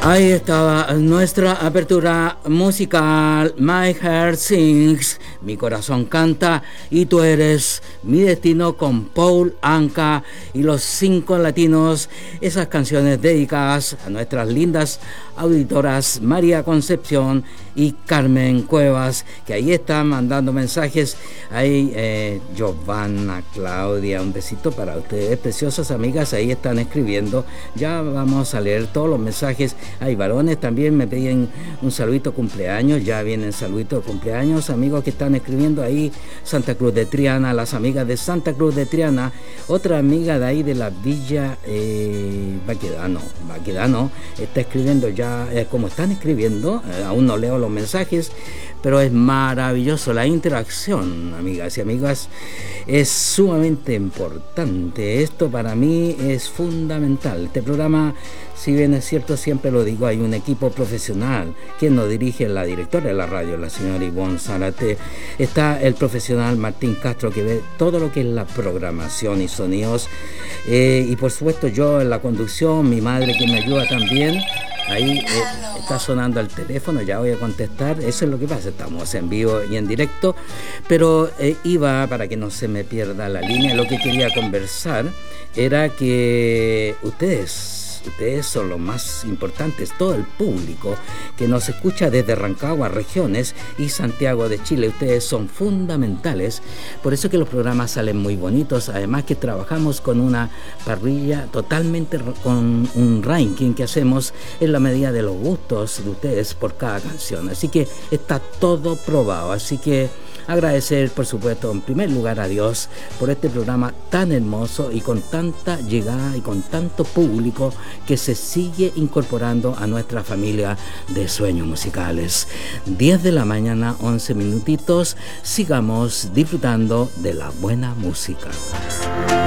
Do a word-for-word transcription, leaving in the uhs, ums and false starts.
Ahí estaba nuestra apertura musical, My Heart Sings, mi corazón canta y tú eres mi destino, con Paul Anka y los cinco latinos, esas canciones dedicadas a nuestras lindas auditoras María Concepción y Carmen Cuevas, que ahí están mandando mensajes. Ahí eh, Giovanna, Claudia, un besito para ustedes, preciosas amigas, ahí están escribiendo. Ya vamos a leer todos los mensajes. Hay varones también, me piden un saludito de cumpleaños, ya vienen saluditos de cumpleaños, amigos que están escribiendo ahí. Santa Cruz de Triana, las amigas de Santa Cruz de Triana, otra amiga de ahí de la Villa eh, Baquedano, Baquedano, está escribiendo ya, eh, como están escribiendo, eh, aún no leo los mensajes, pero es maravilloso la interacción, amigas y amigas, es sumamente importante. Esto para mí es fundamental. Este programa, si bien es cierto, siempre lo digo, hay un equipo profesional. Quien nos dirige, la directora de la radio, la señora Ivonne Zárate. Está el profesional Martín Castro, que ve todo lo que es la programación y sonidos. Eh, y por supuesto yo en la conducción, mi madre que me ayuda también. Ahí eh, está sonando el teléfono, ya voy a contestar. Eso es lo que pasa, estamos en vivo y en directo. Pero eh, iba, para que no se me pierda la línea, lo que quería conversar era que ustedes... Ustedes son los más importantes, todo el público que nos escucha desde Rancagua, regiones y Santiago de Chile. Ustedes son fundamentales, por eso que los programas salen muy bonitos. Además que trabajamos con una parrilla totalmente, con un ranking que hacemos en la medida de los gustos de ustedes por cada canción. Así que está todo probado, así que agradecer, por supuesto, en primer lugar a Dios por este programa tan hermoso y con tanta llegada y con tanto público que se sigue incorporando a nuestra familia de sueños musicales. diez de la mañana, once minutitos, sigamos disfrutando de la buena música.